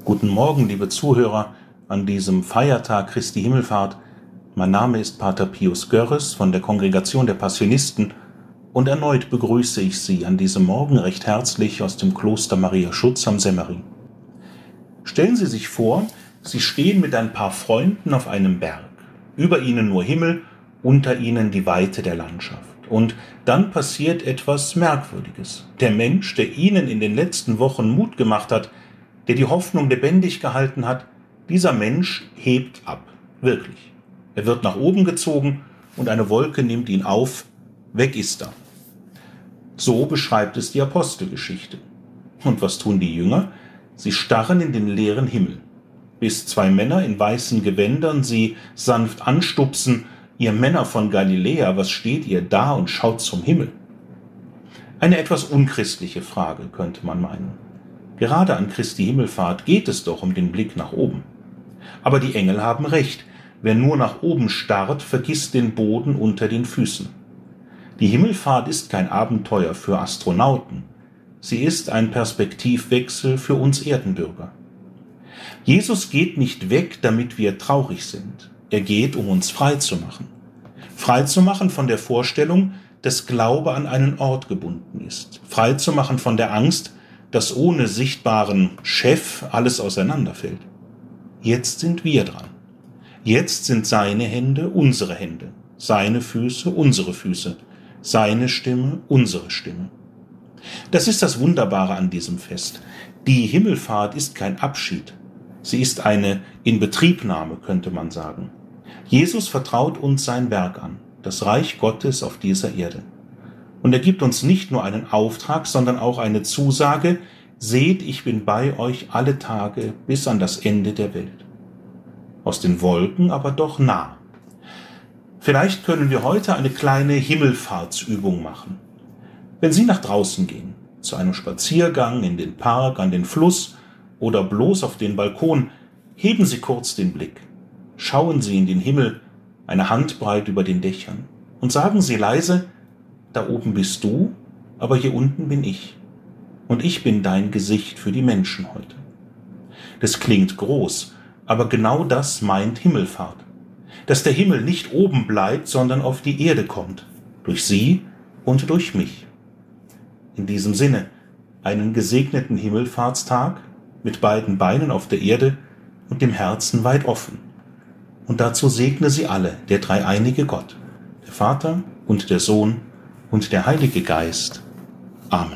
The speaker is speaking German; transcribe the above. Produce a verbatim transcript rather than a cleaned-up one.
Guten Morgen, liebe Zuhörer, an diesem Feiertag Christi Himmelfahrt. Mein Name ist Pater Pius Görres von der Kongregation der Passionisten und erneut begrüße ich Sie an diesem Morgen recht herzlich aus dem Kloster Maria Schutz am Semmering. Stellen Sie sich vor, Sie stehen mit ein paar Freunden auf einem Berg. Über Ihnen nur Himmel, unter Ihnen die Weite der Landschaft. Und dann passiert etwas Merkwürdiges. Der Mensch, der Ihnen in den letzten Wochen Mut gemacht hat, der die Hoffnung lebendig gehalten hat, dieser Mensch hebt ab. Wirklich. Er wird nach oben gezogen und eine Wolke nimmt ihn auf. Weg ist er. So beschreibt es die Apostelgeschichte. Und was tun die Jünger? Sie starren in den leeren Himmel, bis zwei Männer in weißen Gewändern sie sanft anstupsen. Ihr Männer von Galiläa, was steht ihr da und schaut zum Himmel? Eine etwas unchristliche Frage, könnte man meinen. Gerade an Christi Himmelfahrt geht es doch um den Blick nach oben. Aber die Engel haben recht. Wer nur nach oben starrt, vergisst den Boden unter den Füßen. Die Himmelfahrt ist kein Abenteuer für Astronauten. Sie ist ein Perspektivwechsel für uns Erdenbürger. Jesus geht nicht weg, damit wir traurig sind. Er geht, um uns frei zu machen. Frei zu machen von der Vorstellung, dass Glaube an einen Ort gebunden ist. Frei zu machen von der Angst, dass ohne sichtbaren Chef alles auseinanderfällt. Jetzt sind wir dran. Jetzt sind seine Hände unsere Hände, seine Füße unsere Füße, seine Stimme unsere Stimme. Das ist das Wunderbare an diesem Fest. Die Himmelfahrt ist kein Abschied. Sie ist eine Inbetriebnahme, könnte man sagen. Jesus vertraut uns sein Werk an, das Reich Gottes auf dieser Erde. Und er gibt uns nicht nur einen Auftrag, sondern auch eine Zusage: Seht, ich bin bei euch alle Tage bis an das Ende der Welt. Aus den Wolken, aber doch nah. Vielleicht können wir heute eine kleine Himmelfahrtsübung machen. Wenn Sie nach draußen gehen, zu einem Spaziergang in den Park, an den Fluss oder bloß auf den Balkon, heben Sie kurz den Blick. Schauen Sie in den Himmel, eine Handbreit über den Dächern, und sagen Sie leise: Da oben bist du, aber hier unten bin ich. Und ich bin dein Gesicht für die Menschen heute. Das klingt groß, aber genau das meint Himmelfahrt. Dass der Himmel nicht oben bleibt, sondern auf die Erde kommt. Durch Sie und durch mich. In diesem Sinne, einen gesegneten Himmelfahrtstag mit beiden Beinen auf der Erde und dem Herzen weit offen. Und dazu segne Sie alle, der dreieinige Gott, der Vater und der Sohn und der Heilige Geist. Amen.